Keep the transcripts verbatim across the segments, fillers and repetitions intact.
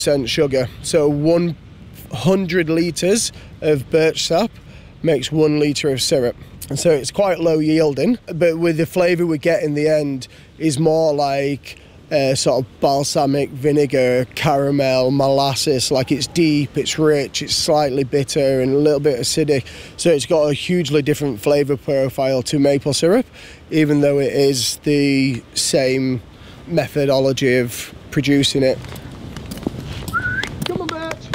percent sugar. So one hundred litres of birch sap makes one litre of syrup. And so it's quite low yielding, but with the flavour we get in the end is more like uh, sort of balsamic vinegar, caramel, molasses. Like it's deep, it's rich, it's slightly bitter and a little bit acidic. So it's got a hugely different flavour profile to maple syrup, even though it is the same methodology of producing it. Come on, bitch.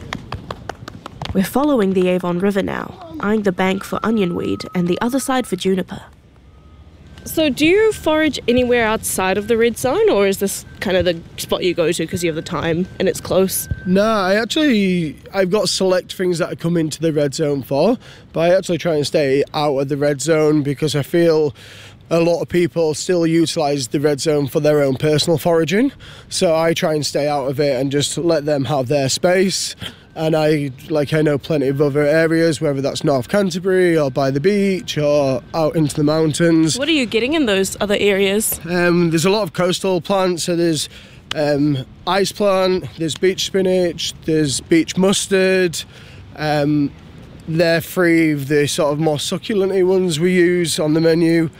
We're following the Avon River now, eyeing the bank for onion weed and the other side for juniper. So do you forage anywhere outside of the red zone, or is this kind of the spot you go to because you have the time and it's close? No, I actually, I've got select things that I come into the red zone for, but I actually try and stay out of the red zone because I feel a lot of people still utilise the red zone for their own personal foraging. So I try and stay out of it and just let them have their space. And I like I know plenty of other areas, whether that's North Canterbury or by the beach or out into the mountains. What are you getting in those other areas? Um, there's a lot of coastal plants, so there's um, ice plant, there's beach spinach, there's beach mustard. Um, they're three of the sort of more succulent ones we use on the menu.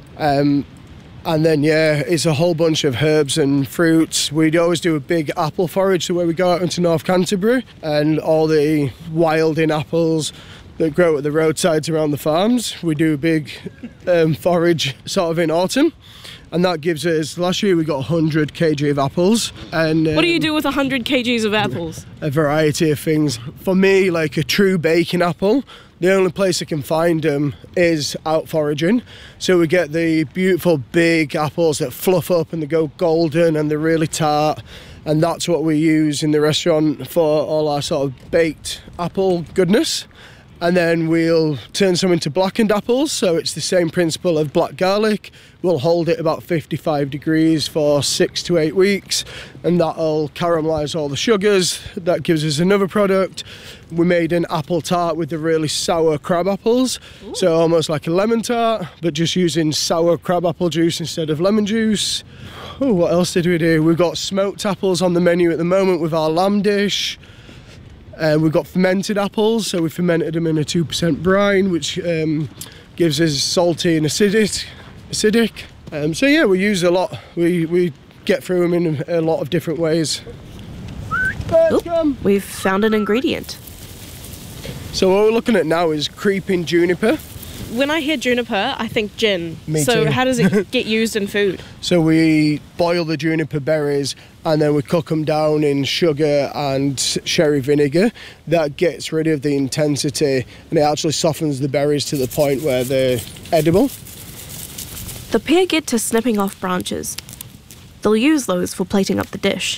Um, And then, yeah, it's a whole bunch of herbs and fruits. We'd always do a big apple forage, so where we go out into North Canterbury, and all the wilding apples that grow at the roadsides around the farms. We do a big um, forage sort of in autumn. And that gives us, last year we got one hundred kilograms of apples. And um, what do you do with one hundred kilograms of apples? A variety of things. For me, like a true baking apple, the only place I can find them is out foraging. So we get the beautiful big apples that fluff up and they go golden and they're really tart. And that's what we use in the restaurant for all our sort of baked apple goodness. And then we'll turn some into blackened apples, so it's the same principle of black garlic. We'll hold it about fifty-five degrees for six to eight weeks, and that'll caramelise all the sugars. That gives us another product. We made an apple tart with the really sour crab apples, Ooh. So almost like a lemon tart, but just using sour crab apple juice instead of lemon juice. Oh, what else did we do? We've got smoked apples on the menu at the moment with our lamb dish. Uh, we've got fermented apples, so we fermented them in a two percent brine, which um, gives us salty and acidic. acidic. Um, so yeah, we use a lot. We, we get through them in a lot of different ways. Oop, we've found an ingredient. So what we're looking at now is creeping juniper. When I hear juniper, I think gin. Me so too. How does it get used in food? So we boil the juniper berries and then we cook them down in sugar and sherry vinegar. That gets rid of the intensity and it actually softens the berries to the point where they're edible. The pair get to snipping off branches. They'll use those for plating up the dish.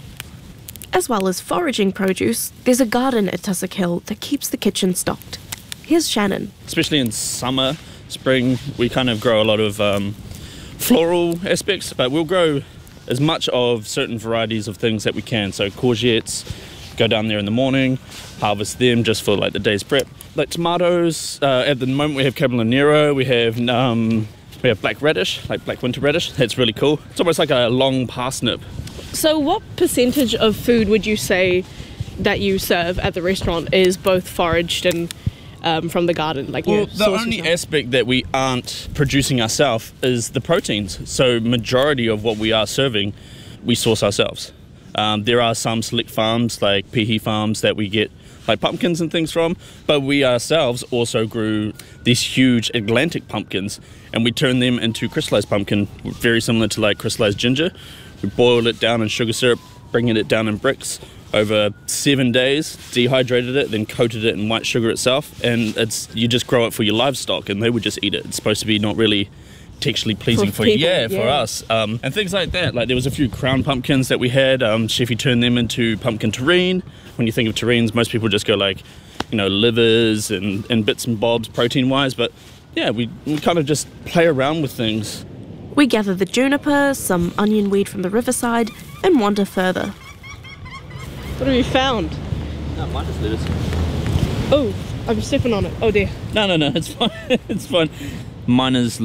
As well as foraging produce, there's a garden at Tussock Hill that keeps the kitchen stocked. Here's Shannon. Especially in summer, spring, we kind of grow a lot of um, floral aspects, but we'll grow as much of certain varieties of things that we can. So courgettes, go down there in the morning, harvest them just for like the day's prep. Like tomatoes, uh, at the moment we have Caballero Nero, we have um, we have black radish, like black winter radish. That's really cool. It's almost like a long parsnip. So what percentage of food would you say that you serve at the restaurant is both foraged and Um, from the garden? Like, well, the only aspect that we aren't producing ourselves is the proteins. So majority of what we are serving, we source ourselves. Um, there are some select farms like Pihi farms that we get like pumpkins and things from, but we ourselves also grew these huge Atlantic pumpkins and we turn them into crystallized pumpkin, very similar to like crystallized ginger. We boil it down in sugar syrup, bringing it down in bricks over seven days, dehydrated it, then coated it in white sugar itself, and it's you just grow it for your livestock and they would just eat it. It's supposed to be not really texturally pleasing for, for people, yeah, yeah for us, um, and things like that. Like there was a few crown pumpkins that we had. Um, Chefy turned them into pumpkin terrine. When you think of terrines, most people just go like, you know, livers and, and bits and bobs protein wise, but yeah, we, we kind of just play around with things. We gather the juniper, some onion weed from the riverside, and wander further. What have you found? No, mine is lettuce. Oh, I'm stepping on it. Oh dear. No, no, no, it's fine. It's fine. Miner's leaf.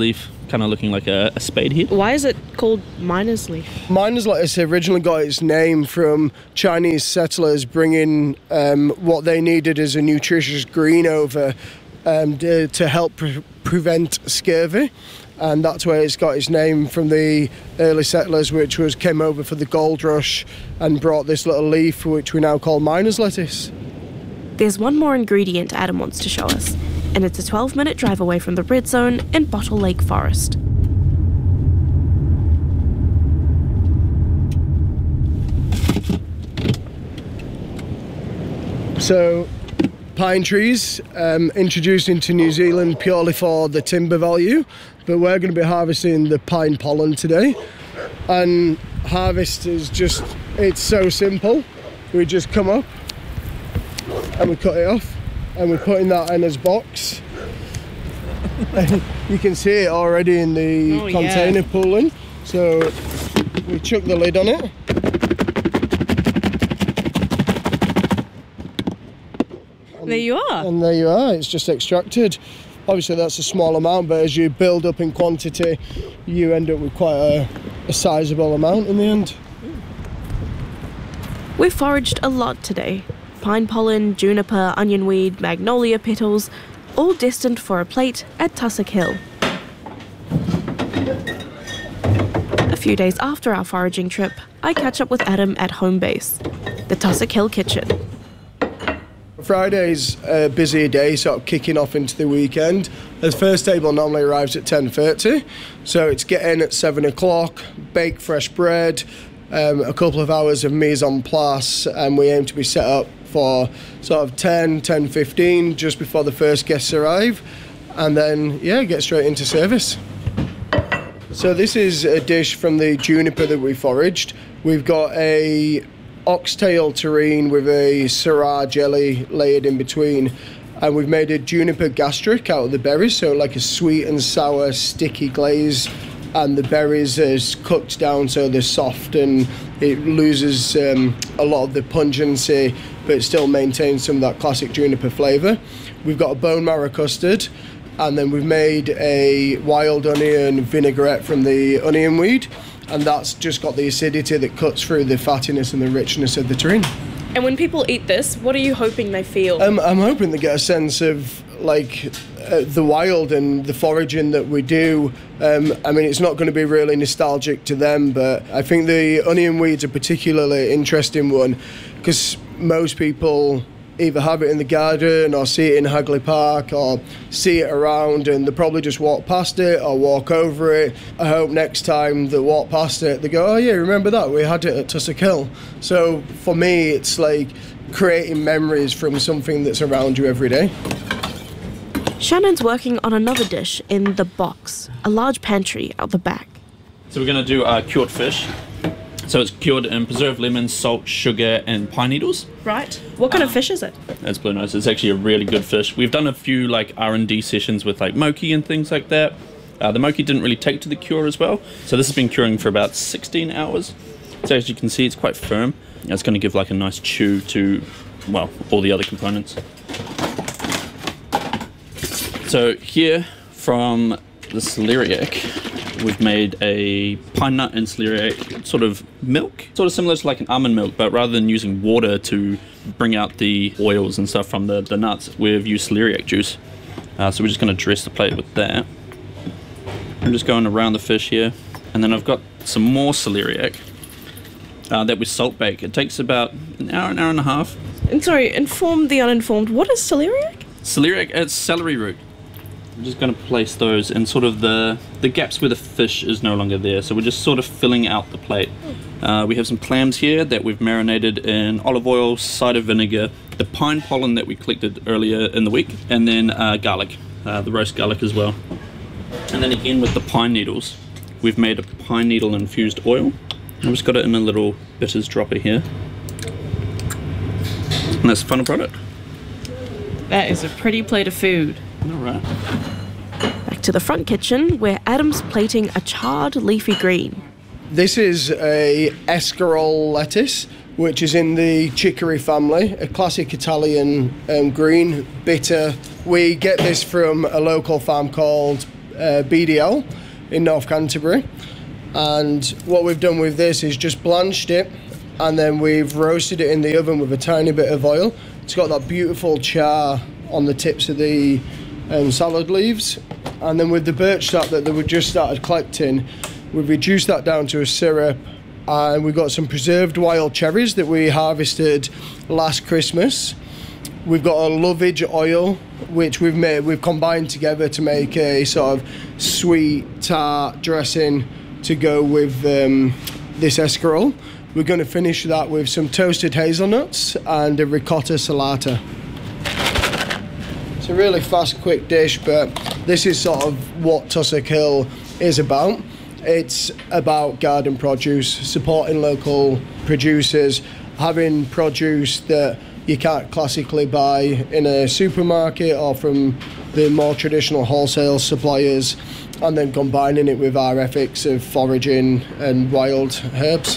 kind of looking like a, a spade head. Why is it called miner's leaf? Miner's lettuce originally got its name from Chinese settlers bringing um, what they needed as a nutritious green over um, to, to help pre- prevent scurvy. And that's where it's got its name from the early settlers, which was came over for the gold rush and brought this little leaf, which we now call miner's lettuce. There's one more ingredient Adam wants to show us, and it's a twelve minute drive away from the Red Zone in Bottle Lake Forest. So, pine trees, um, introduced into New Zealand purely for the timber value, but we're going to be harvesting the pine pollen today. And harvest is just, it's so simple. We just come up and we cut it off, and we're putting that in as box. You can see it already in the oh, container yeah. pooling. So we chuck the lid on it. There you are. And there you are, it's just extracted. Obviously that's a small amount, but as you build up in quantity, you end up with quite a, a sizable amount in the end. We've foraged a lot today. Pine pollen, juniper, onionweed, magnolia petals, all destined for a plate at Tussock Hill. A few days after our foraging trip, I catch up with Adam at home base, the Tussock Hill kitchen. Friday's a busy day, sort of kicking off into the weekend. The first table normally arrives at ten thirty, so it's get in at seven o'clock, bake fresh bread, um, a couple of hours of mise en place, and we aim to be set up for sort of ten, ten fifteen, just before the first guests arrive, and then, yeah, get straight into service. So this is a dish from the juniper that we foraged. We've got a oxtail terrine with a Syrah jelly layered in between, and we've made a juniper gastric out of the berries, so like a sweet and sour sticky glaze, and the berries is cooked down so they're soft and it loses um, a lot of the pungency but still maintains some of that classic juniper flavour. We've got a bone marrow custard, and then we've made a wild onion vinaigrette from the onion weed, and that's just got the acidity that cuts through the fattiness and the richness of the terrine. And when people eat this, what are you hoping they feel? Um, I'm hoping they get a sense of like uh, the wild and the foraging that we do. Um, I mean, it's not going to be really nostalgic to them, but I think the onion weed's a particularly interesting one because most people either have it in the garden or see it in Hagley Park or see it around and they probably just walk past it or walk over it. I hope next time they walk past it they go, oh yeah, remember that? We had it at Tussock Hill. So for me it's like creating memories from something that's around you every day. Shannon's working on another dish in the box, a large pantry out the back. So we're going to do uh, cured fish. So it's cured in preserved lemon, salt, sugar, and pine needles. Right. What kind um, of fish is it? That's blue nose. It's actually a really good fish. We've done a few like R and D sessions with like Moki and things like that. Uh, the Moki didn't really take to the cure as well. So this has been curing for about sixteen hours. So as you can see, it's quite firm. It's going to give like a nice chew to, well, all the other components. So here from the celeriac, we've made a pine nut and celeriac sort of milk, sort of similar to like an almond milk, but rather than using water to bring out the oils and stuff from the, the nuts, we've used celeriac juice. Uh, so we're just going to dress the plate with that. I'm just going around the fish here, and then I've got some more celeriac uh, that we salt bake. It takes about an hour, an hour and a half. And sorry, inform the uninformed, what is celeriac? Celeriac, it's celery root. I'm just going to place those in sort of the, the gaps where the fish is no longer there. So we're just sort of filling out the plate. Uh, we have some clams here that we've marinated in olive oil, cider vinegar, the pine pollen that we collected earlier in the week, and then uh, garlic, uh, the roast garlic as well. And then again with the pine needles, we've made a pine needle infused oil. I've just got it in a little bitters dropper here. And that's the final product. That is a pretty plate of food. All right. Back to the front kitchen, where Adam's plating a charred leafy green. This is a escarole lettuce, which is in the chicory family, a classic Italian um, green, bitter. We get this from a local farm called uh, B D L, in North Canterbury. And what we've done with this is just blanched it, and then we've roasted it in the oven with a tiny bit of oil. It's got that beautiful char on the tips of the um, salad leaves. And then with the birch sap that we've just started collecting, we've reduced that down to a syrup, and we've got some preserved wild cherries that we harvested last Christmas. We've got a lovage oil, which we've made, we've combined together to make a sort of sweet tart dressing to go with um, this escarole. We're going to finish that with some toasted hazelnuts and a ricotta salata. It's a really fast, quick dish, but this is sort of what Tussock Hill is about. It's about garden produce, supporting local producers, having produce that you can't classically buy in a supermarket or from the more traditional wholesale suppliers, and then combining it with our ethics of foraging and wild herbs.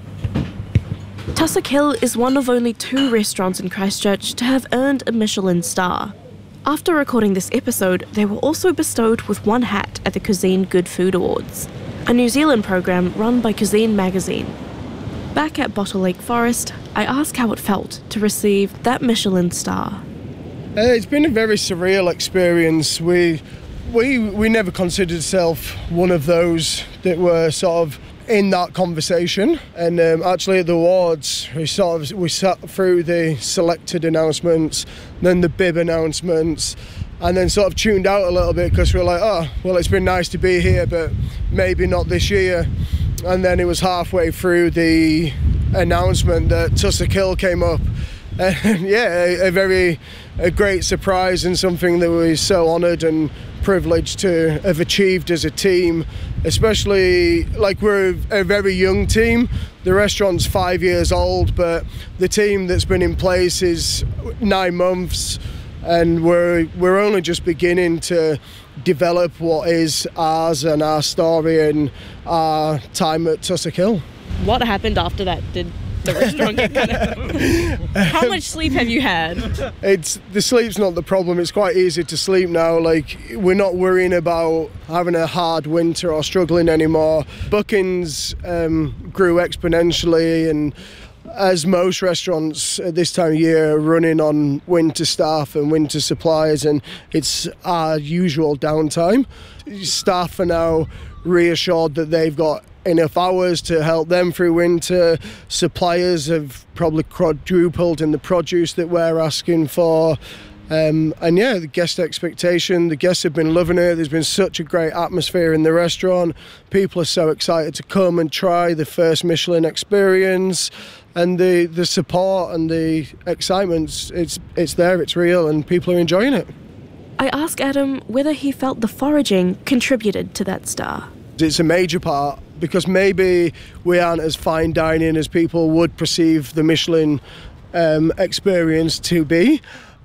Tussock Hill is one of only two restaurants in Christchurch to have earned a Michelin star. After recording this episode, they were also bestowed with one hat at the Cuisine Good Food Awards, a New Zealand program run by Cuisine magazine. Back at Bottle Lake Forest, I asked how it felt to receive that Michelin star. Uh, it's been a very surreal experience. We we we never considered ourselves one of those that were sort of in that conversation. And um, actually at the awards, we sort of we sat through the selected announcements, then the bib announcements, and then sort of tuned out a little bit because we were like, oh, well, it's been nice to be here, but maybe not this year. And then it was halfway through the announcement that Tussock Hill came up. And yeah, a, a very a great surprise, and something that we're so honoured and privileged to have achieved as a team, especially like we're a very young team. The restaurant's five years old, but the team that's been in place is nine months, and we're we're only just beginning to develop what is ours and our story and our time at Tussock Hill. What happened after that? Did the restaurant get cut out? How much sleep have you had? It's the sleep's not the problem. It's quite easy to sleep now. Like, we're not worrying about having a hard winter or struggling anymore. Bookings um, grew exponentially, and as most restaurants at this time of year are running on winter staff and winter supplies, and it's our usual downtime. Staff are now reassured that they've got enough hours to help them through winter. Suppliers have probably quadrupled in the produce that we're asking for. Um, and yeah, the guest expectation, the guests have been loving it. There's been such a great atmosphere in the restaurant. People are so excited to come and try the first Michelin experience. And the, the support and the excitement, it's, it's there, it's real, and people are enjoying it. I asked Adam whether he felt the foraging contributed to that star. It's a major part, because maybe we aren't as fine dining as people would perceive the Michelin um, experience to be.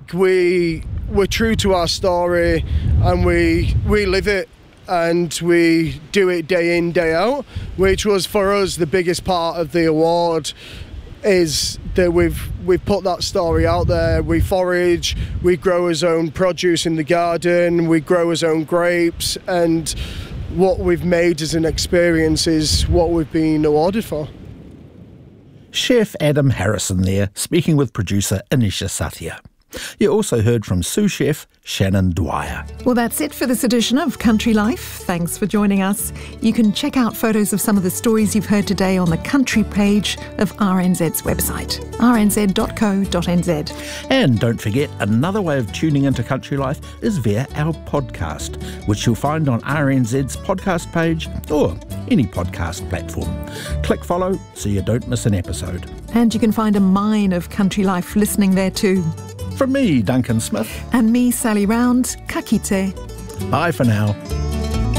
We, we're true to our story, and we, we live it, and we do it day in, day out, which was for us the biggest part of the award, is that we've we've put that story out there. We forage, we grow our own produce in the garden, we grow our own grapes, and what we've made as an experience is what we've been awarded for. Chef Adam Harrison there, speaking with producer Anisha Sathya. You also heard from sous chef Shannon Dwyer. Well, that's it for this edition of Country Life. Thanks for joining us. You can check out photos of some of the stories you've heard today on the country page of R N Z's website, r n z dot co dot n z. And don't forget, another way of tuning into Country Life is via our podcast, which you'll find on R N Z's podcast page or any podcast platform. Click follow so you don't miss an episode. And you can find a mine of Country Life listening there too. From me, Duncan Smith. And me, Sally Round. Ka kite. Bye for now.